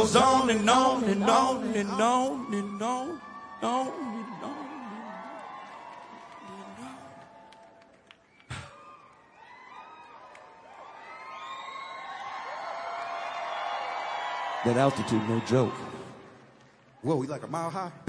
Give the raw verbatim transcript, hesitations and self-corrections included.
goes on and on and on and on and on and on and on. That altitude, no joke. Whoa, we like a mile high?